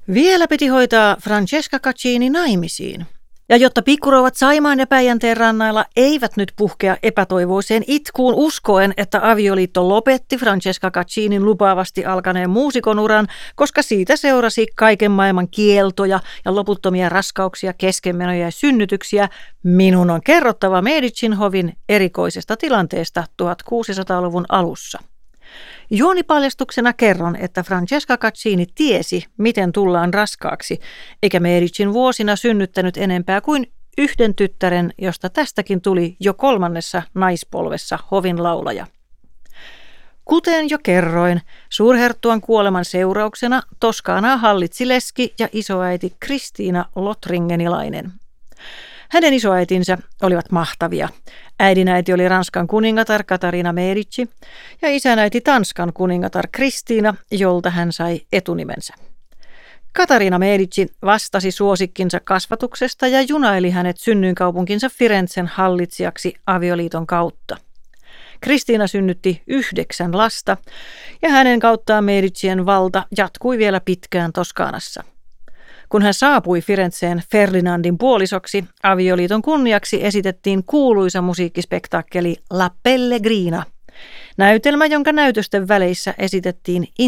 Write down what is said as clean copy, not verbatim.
Vielä piti hoitaa Francesca Caccini naimisiin. Ja jotta pikkurouvat Saimaan ja Päijänteen rannailla eivät nyt puhkea epätoivoiseen itkuun uskoen, että avioliitto lopetti Francesca Caccinin lupaavasti alkaneen muusikon uran, koska siitä seurasi kaiken maailman kieltoja ja loputtomia raskauksia, keskenmenoja ja synnytyksiä, minun on kerrottava Medicin hovin erikoisesta tilanteesta 1600-luvun alussa. Juonipaljastuksena kerron, että Francesca Caccini tiesi, miten tullaan raskaaksi, eikä Medicin vuosina synnyttänyt enempää kuin yhden tyttären, josta tästäkin tuli jo 3. naispolvessa hovin laulaja. Kuten jo kerroin, suurherttuan kuoleman seurauksena Toskanaa hallitsi leski ja isoäiti Kristiina Lothringenilainen. Hänen isoäitinsä olivat mahtavia. Äidinäiti oli Ranskan kuningatar Katarina Medici ja isänäiti Tanskan kuningatar Kristiina, jolta hän sai etunimensä. Katarina Medici vastasi suosikkinsa kasvatuksesta ja junaili hänet synnyinkaupunkinsa Firenzen hallitsijaksi avioliiton kautta. Kristiina synnytti 9 lasta ja hänen kauttaan Medicien valta jatkui vielä pitkään Toskanassa. Kun hän saapui Firenzeen Ferdinandin puolisoksi, avioliiton kunniaksi esitettiin kuuluisa musiikkispektaakkeli La Pellegrina, näytelmä, jonka näytösten väleissä esitettiin